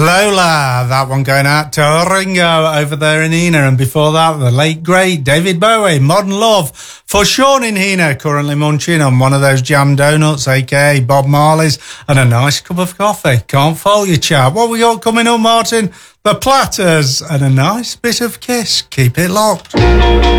Lola, that one going out to Ringo over there in Hina. And before that, the late, great David Bowie, Modern Love. For Sean in Hina, currently munching on one of those jam donuts, a.k.a. Bob Marley's, and a nice cup of coffee. Can't fault you, chap. What we got coming up, Martin? The Platters and a nice bit of Kiss. Keep it locked.